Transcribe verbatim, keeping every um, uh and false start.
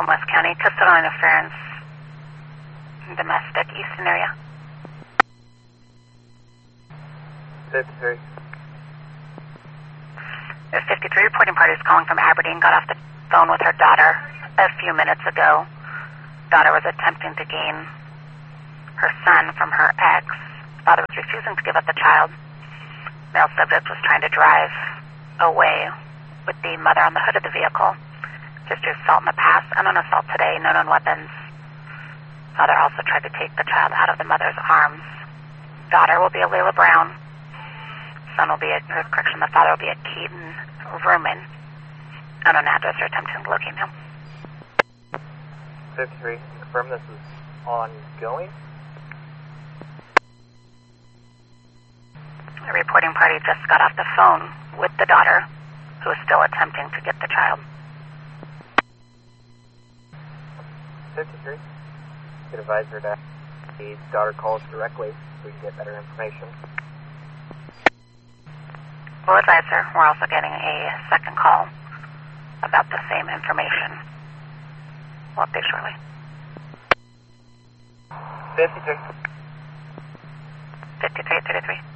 West County, custodial interference, domestic, Easton area. fifty-three. There's fifty-three reporting parties calling from Aberdeen, got off the phone with her daughter a few minutes ago. Daughter was attempting to gain her son from her ex. Father was refusing to give up the child. Male subject was trying to drive away with the mother on the hood of the vehicle. History of assault in the past, unknown assault today, no known weapons. Father also tried to take the child out of the mother's arms. Daughter will be a Layla Brown. Son will be a, correction, the father will be a Keaton Ruman. Unknown address or attempting to locate him. fifty-three, confirm this is ongoing. A reporting party just got off the phone with the daughter, who is still attempting to get the child. fifty-three, could advise her that the daughter calls directly so we can get better information. We'll advise her. We're also getting a second call about the same information. We'll update shortly. fifty-three. fifty-three thirty-three.